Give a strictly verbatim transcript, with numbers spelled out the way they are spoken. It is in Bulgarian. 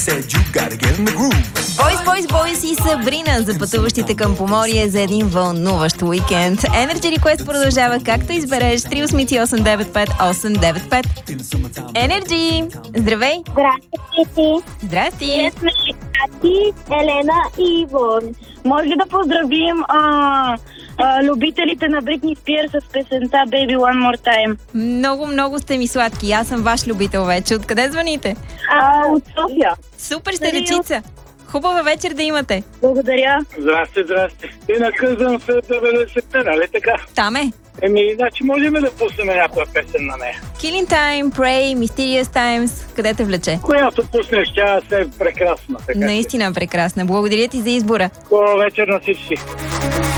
said you gotta get in the groove. Boys, boys, boys и Сабрина за пътуващите към Поморие за един вълнуващ уикенд. Energy Request продължава както избереш. три осем осем девет пет осем девет пет. Energy! Здравей! Здравейте! Здрасти! Ние сме Кати, Елена и Ивон. Може да поздравим а, а, любителите на Бритни Спирс с песента Baby One More Time. Много, много сте ми сладки. Аз съм ваш любител вече. Откъде звъните? А, от София. Супер сте, дечица! Хубава вечер да имате. Благодаря. Здрасти, здрасти. И наказвам се деветдесетте, нали така? Там е. Еми, значи можем да пуснем някоя песен на нея. Killing Time, Pray, Mysterious Times. Къде те влече? Която пуснеш, тя е прекрасна. Така. Наистина прекрасна. Благодаря ти за избора. Хубава вечер на всички.